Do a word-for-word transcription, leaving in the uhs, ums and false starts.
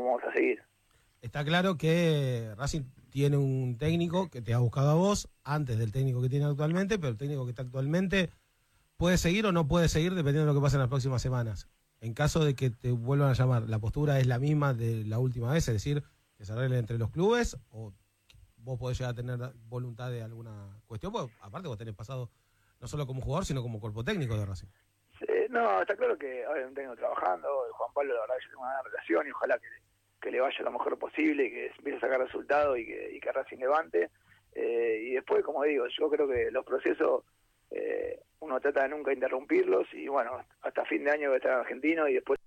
cómo vamos a seguir. Está claro que Racing tiene un técnico que te ha buscado a vos antes del técnico que tiene actualmente, pero el técnico que está actualmente puede seguir o no puede seguir dependiendo de lo que pase en las próximas semanas. En caso de que te vuelvan a llamar, ¿la postura es la misma de la última vez? Es decir, que se arregle entre los clubes, o vos podés llegar a tener voluntad de alguna cuestión, porque aparte vos tenés pasado no solo como jugador, sino como cuerpo técnico de Racing. Sí, no, está claro que ahora tengo trabajando, Juan Pablo la verdad que yo tengo una buena relación y ojalá que, que le vaya lo mejor posible, que empiece a sacar resultados y que, y que Racing levante. Eh, y después, como digo, yo creo que los procesos eh, uno trata de nunca interrumpirlos y bueno, hasta fin de año voy a estar argentino y después